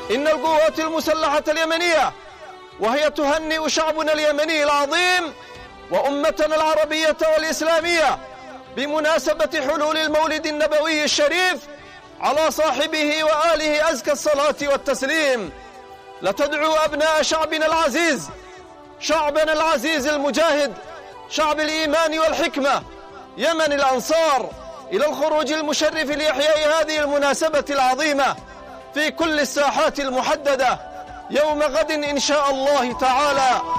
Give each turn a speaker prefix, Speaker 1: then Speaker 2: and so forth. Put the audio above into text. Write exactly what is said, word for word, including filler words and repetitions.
Speaker 1: إن القوات المسلحة اليمنية وهي تهنئ شعبنا اليمني العظيم وأمتنا العربية والإسلامية بمناسبة حلول المولد النبوي الشريف على صاحبه وآله أزكى الصلاة والتسليم، لتدعو أبناء شعبنا العزيز، شعبنا العزيز المجاهد، شعب الإيمان والحكمة، يمن الأنصار، إلى الخروج المشرف لإحياء هذه المناسبة العظيمة في كل الساحات المحددة يوم غد إن شاء الله تعالى.